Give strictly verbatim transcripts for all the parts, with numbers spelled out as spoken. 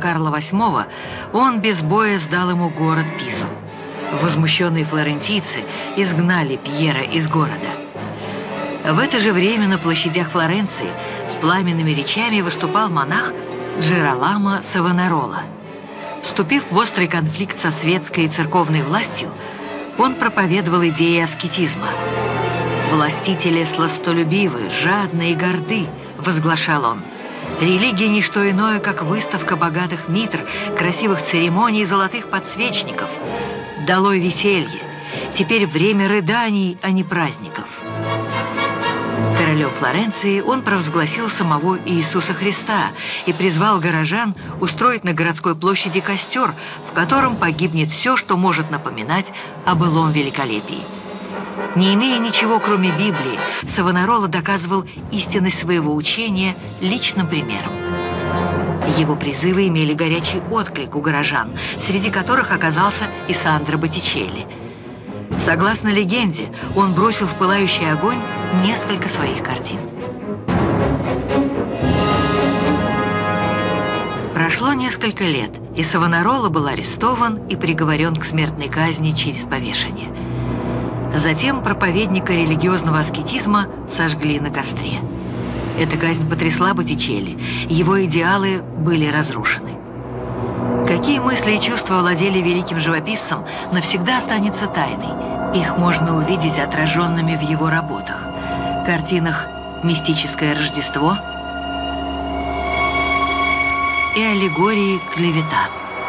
Карла восьмого он без боя сдал ему город Пизу. Возмущенные флорентийцы изгнали Пьера из города. В это же время на площадях Флоренции с пламенными речами выступал монах Джероламо Савонарола. Вступив в острый конфликт со светской и церковной властью, он проповедовал идеи аскетизма. «Властители сластолюбивы, жадны и горды», — возглашал он. «Религия — не что иное, как выставка богатых митр, красивых церемоний и золотых подсвечников. Долой веселье! Теперь время рыданий, а не праздников». Королем Флоренции он провозгласил самого Иисуса Христа и призвал горожан устроить на городской площади костер, в котором погибнет все, что может напоминать о былом великолепии. Не имея ничего, кроме Библии, Савонарола доказывал истинность своего учения личным примером. Его призывы имели горячий отклик у горожан, среди которых оказался и Сандро Боттичелли. Согласно легенде, он бросил в пылающий огонь несколько своих картин. Прошло несколько лет, и Савонарола был арестован и приговорен к смертной казни через повешение. Затем проповедника религиозного аскетизма сожгли на костре. Эта казнь потрясла Боттичелли, его идеалы были разрушены. Какие мысли и чувства владели великим живописцем, навсегда останется тайной. Их можно увидеть отраженными в его работах. Картинах «Мистическое Рождество» и аллегории «Клевета».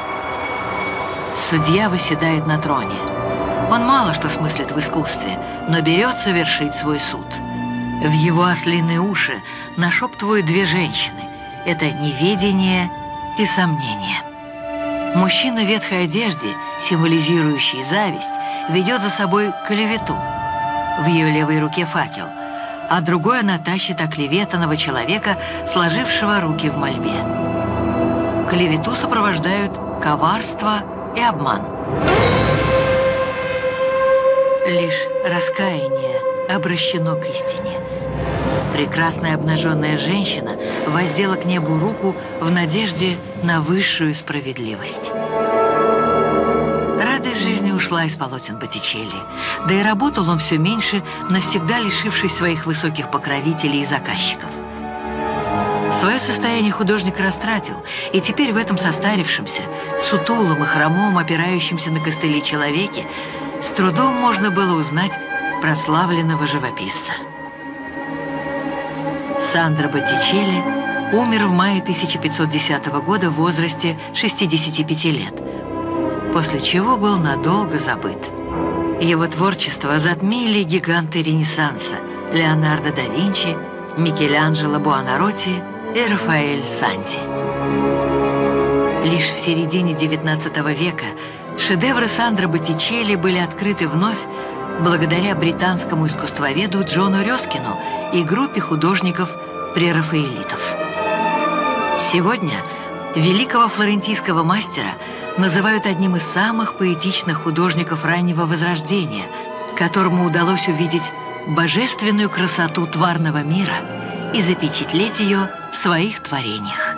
Судья восседает на троне. Он мало что смыслит в искусстве, но берется вершить свой суд. В его ослиные уши нашептывают две женщины. Это неведение и сомнение. Мужчина в ветхой одежде, символизирующий зависть, ведет за собой клевету. В ее левой руке факел, а другой она тащит оклеветанного человека, сложившего руки в мольбе. Клевету сопровождают коварство и обман. Лишь раскаяние обращено к истине. Прекрасная обнаженная женщина воздела к небу руку в надежде на высшую справедливость. Радость жизни ушла из полотен Боттичелли, да и работал он все меньше, навсегда лишившись своих высоких покровителей и заказчиков. Свое состояние художник растратил, и теперь в этом состарившемся, сутулом и хромом, опирающемся на костыли человеке, с трудом можно было узнать прославленного живописца. Сандро Боттичелли умер в мае тысяча пятьсот десятого года в возрасте шестидесяти пяти лет, после чего был надолго забыт. Его творчество затмили гиганты Ренессанса Леонардо да Винчи, Микеланджело Буонаротти и Рафаэль Санти. Лишь в середине девятнадцатого века шедевры Сандро Боттичелли были открыты вновь благодаря британскому искусствоведу Джону Рёскину и группе художников-прерафаэлитов. Сегодня великого флорентийского мастера называют одним из самых поэтичных художников раннего Возрождения, которому удалось увидеть божественную красоту тварного мира и запечатлеть ее в своих творениях.